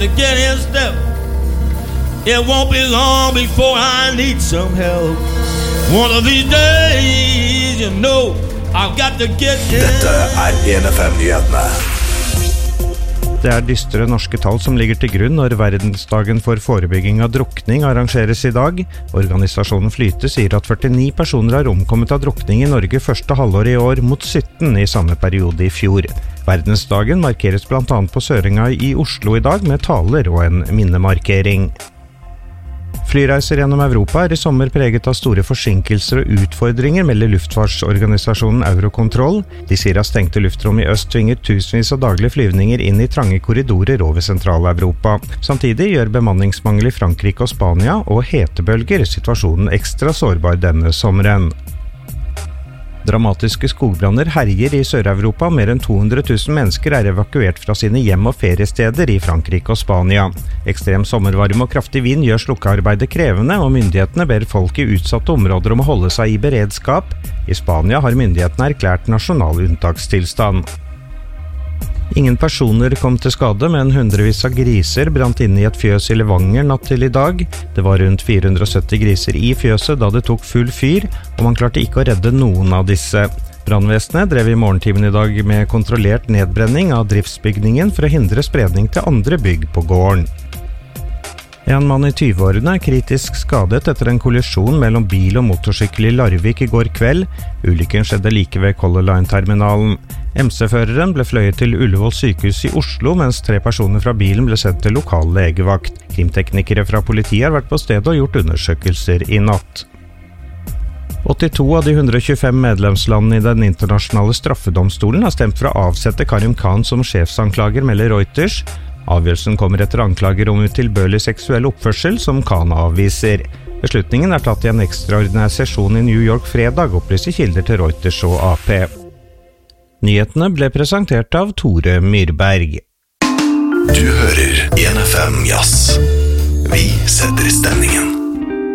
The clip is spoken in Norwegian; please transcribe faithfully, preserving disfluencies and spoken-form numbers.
Get in step. It won't be long before I need some help. One of these days, you know, I've got to get in. Dette er en F M-nyhetene. Det er dystre norske tall som ligger til grunn når verdensdagen for forebygging av drukning arrangeres i dag. Organisasjonen Flyte sier at førtini personer har omkommet av drukning i Norge første halvår i år, mot sytten i samme periode i fjor. Verdensdagen markeres blant annet på Sørenga i Oslo i dag med taler og en minnemarkering. Flyreiser gjennom Europa er i sommer preget av store forsinkelser og utfordringer, melder luftfartsorganisasjonen Eurocontrol. De sier at stengte luftrom i øst tvinger tusenvis av daglige flyvninger inn i trange korridorer over Sentral-Europa. Samtidig gjør bemanningsmangel i Frankrike og Spania og hetebølger situasjonen ekstra sårbar denne sommeren. Dramatiske skogbranner herjer i Sør-Europa, mer enn to hundre tusen mennesker er evakuert fra sine hjem- og feriesteder i Frankrike og Spania. Ekstrem sommervarme og kraftig vind gjør slukkearbeidet krevende, og myndighetene ber folk i utsatte områder om å holde seg i beredskap. I Spania har myndighetene erklært nasjonal unntakstilstand. Ingen personer kom til skade, men hundrevis av griser brant inn i et fjøs i Levanger natt til i dag. Det var rundt fire hundre og sytti griser i fjøset da det tok full fyr, og man klarte ikke å redde noen av disse. Brannvesenet drev i morgentimen i dag med kontrollert nedbrenning av driftsbygningen for å hindre spredning til andre bygg på gården. En mann i tyve-årene er kritisk skadet etter en kollisjon mellom bil og motorsykkel i Larvik i går kveld. Ulykken skjedde like ved Color Line-terminalen. M C-føreren ble fløyet til Ullevål sykehus i Oslo, mens tre personer fra bilen ble sendt til lokal legevakt. Krimteknikere fra politiet har vært på stedet og gjort undersøkelser i natt. åttito av de hundre og tjuefem medlemslandene i den internasjonale straffedomstolen har stemt for å avsette Karim Khan som sjefsanklager, melder Reuters. Avgjørelsen kommer etter anklager om utilbørlig seksuell oppførsel som Khan avviser. Beslutningen er tatt i en ekstraordinær sesjon i New York fredag, opplyser kilder til Reuters og A P. Nyhetene ble presentert av Tore Myrberg. Du hører en F M Jazz. Vi setter stemningen.